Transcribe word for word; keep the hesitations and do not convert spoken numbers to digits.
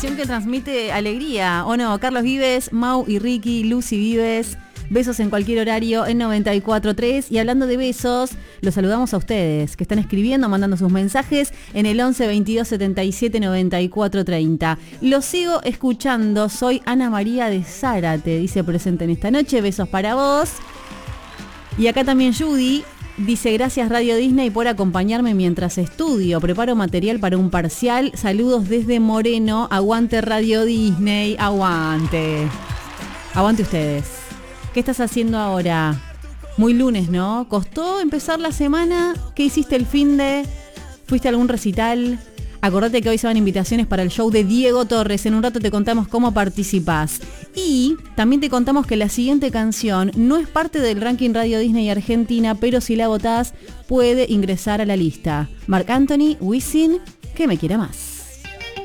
estación que transmite alegría, ¿o no? Carlos Vives, Mau y Ricky, Lucy Vives. Besos en cualquier horario en noventa y cuatro punto tres. Y hablando de besos, los saludamos a ustedes que están escribiendo, mandando sus mensajes en el once veintidós setenta y siete noventa y cuatro treinta. Los sigo escuchando, soy Ana María de Zárate, dice presente en esta noche. Besos para vos. Y acá también Judy dice: gracias Radio Disney por acompañarme mientras estudio. Preparo material para un parcial. Saludos desde Moreno. Aguante Radio Disney. Aguante. Aguante ustedes. ¿Qué estás haciendo ahora? Muy lunes, ¿no? ¿Costó empezar la semana? ¿Qué hiciste el finde? ¿Fuiste a algún recital? Acordate que hoy se van invitaciones para el show de Diego Torres. En un rato te contamos cómo participás. Y también te contamos que la siguiente canción no es parte del ranking Radio Disney Argentina, pero si la votás puede ingresar a la lista. Marc Anthony, Wisin, que me quiera más.